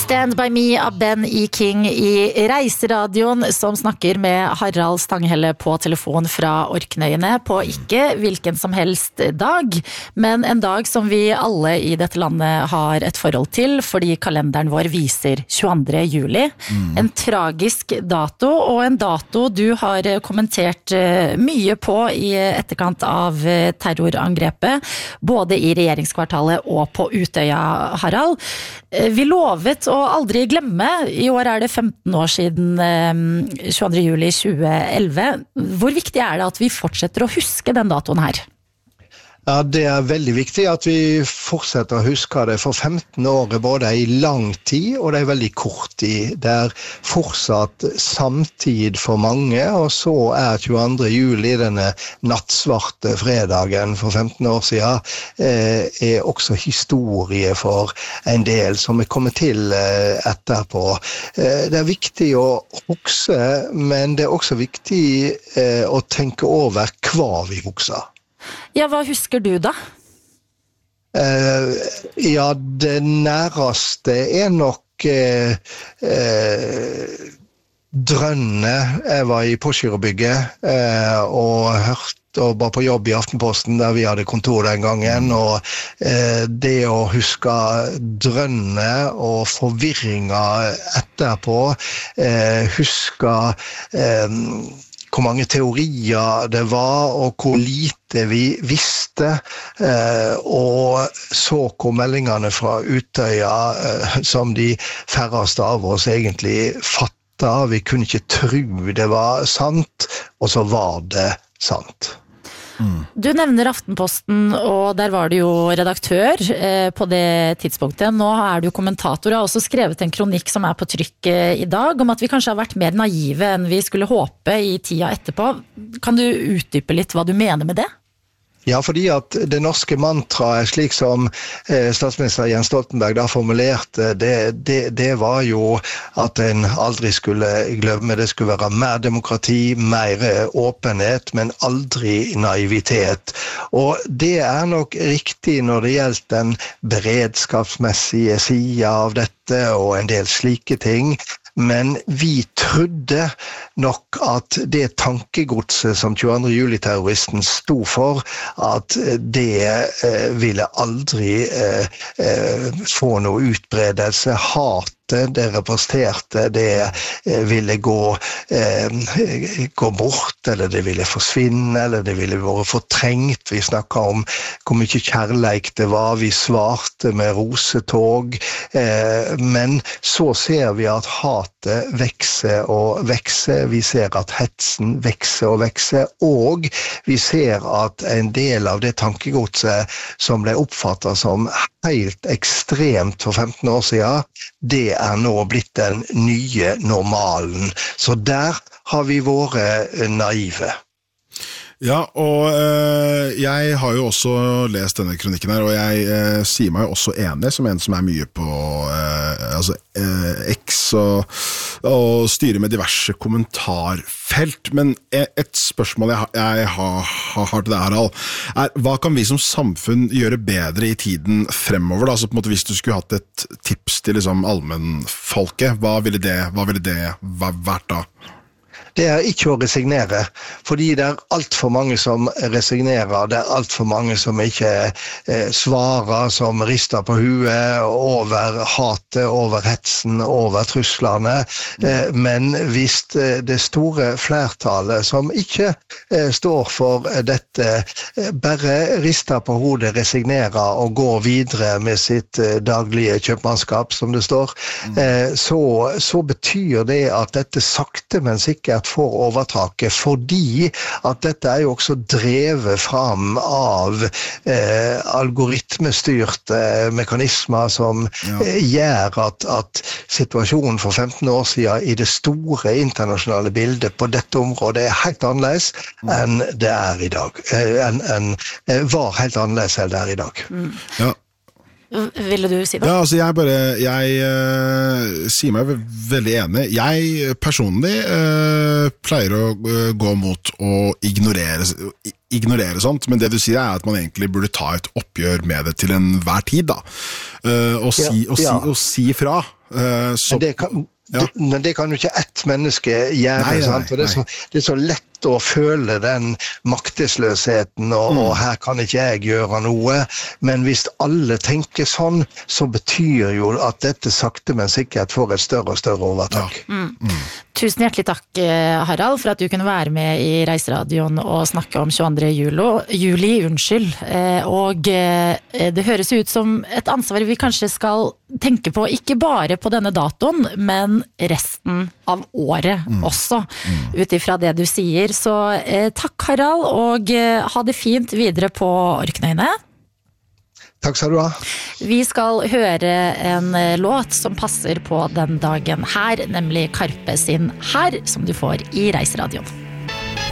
Stand by me av Ben E. King i Reiseradioen, som snakker med Harald Stanghelle på telefon fra Orknøyene på ikke hvilken som helst dag, men en dag som vi alle i dette landet har et forhold til, fordi kalenderen vår viser 22. juli. En tragisk dato, og en dato du har kommentert mye på i etterkant av terrorangrepet, både i regjeringskvartalet og på Utøya, Harald. Vi lovet å aldri glemme, i år det 15 år siden 22. juli 2011. Hvor viktig det at vi fortsetter å huske den datoen her? Ja, det veldig viktig at vi fortsetter å huske det, for 15 år både en lang tid og det veldig kort tid. Det fortsatt samtid for mange, og så 22. juli, denne nattsvarte fredagen for 15 år siden, også historie for en del som kommer til etterpå. Det viktig å huske, men det også viktig å tenke over hva vi husker. Ja, hva husker du da? Ja, det næreste nok drønne. Jeg var i Porsgrunn-bygget og hørte og var på jobb i Aftenposten der vi hadde kontor den gangen, og det å huske drønne og forvirringa etterpå, huske hvor mange teorier det var, og hvor lite vi visste, og så kom meldingene fra Utøya som de færreste av oss egentlig fatta. Vi kunne ikke tro det var sant, og så var det sant. Du nevner Aftenposten, og der var du jo redaktør på det tidspunktet. Nå du kommentator og har også skrevet en kronikk som på trykk i dag, om at vi kanskje har vært mer naive enn vi skulle håpe i tida etterpå. Kan du utdype litt hva du mener med det? Ja, fordi at det norske mantraet, slik som statsminister Jens Stoltenberg da formulerte, det var jo at en aldri skulle glemme. Det skulle være mer demokrati, mer åpenhet, men aldri naivitet. Og det nok riktig når det gjelder den beredskapsmessige siden av dette og en del slike ting. Men vi trodde nok at det tankegodset som 22. juli-terroristen sto for, at det ville aldri få noe utbredelse. Det representerte, det ville gå bort, eller det ville forsvinne, eller det ville være fortrengt. Vi snakket om hvor mye kjærleik det var, vi svarte med rosetog, men så ser vi at hatet vekser og vekser, vi ser at hetsen vekser og vekser, og vi ser at en del av det tankegodset som ble oppfattet som helt ekstremt for 15 år siden, det nå blitt den nye normalen. Så der har vi vært naive. Ja, og jeg har jo også lest denne kronikken her, og jeg sier meg jo også enig som en som mye på X og styrer med diverse kommentarfelt. Men et spørsmål jeg har til deg, Harald, hva kan vi som samfunn gjøre bedre i tiden fremover? Da? Altså på en måte, hvis du skulle hatt et tips til liksom, allmennfolket, hva ville det vært da? Det ikke å resignere, fordi det alt for mange som resignerer, det alt for mange som ikke svarer, som rister på huet over hatet, over hetsen, over truslene. Men hvis det store flertallet som ikke står for dette, bare rister på hodet, resignerer og går videre med sitt daglige kjøpmannskap, som det står, så betyr det at dette sakte, men sikkert får overtaket, fordi at dette jo også drevet fram av algoritmestyrte mekanismer som gjør at situasjonen for 15 år siden i det store internasjonale bildet på dette området helt annerledes enn det i dag. Var helt annerledes enn det i dag. Ja. Ville du si det? Ja, altså jeg sier meg veldig enig. Jeg personlig pleier å gå mot å ignorere sånt, men det du sier at man egentlig burde ta et oppgjør med det til enhver tid da. Og si fra. Men det kan jo ikke ett menneske gjøre, sant? For det er så lett å føle den maktesløsheten, og her kan ikke jeg gjøre noe. Men hvis alle tenker sånn, så betyr jo at dette sakte, men sikkert får et større og større overtak. Tusen hjertelig takk, Harald, for at du kunne være med i Reiseradioen og snakke om 22. juli. Og det høres ut som et ansvar vi kanskje skal tenke på, ikke bare på denne datoen, men resten av året også, utifra det du sier. Så takk, Harald, og ha det fint videre på Orknøyene. Takk skal du ha. Vi skal høre en låt som passer på den dagen her, nemlig Karpe sin Her, som du får i Reiseradioen.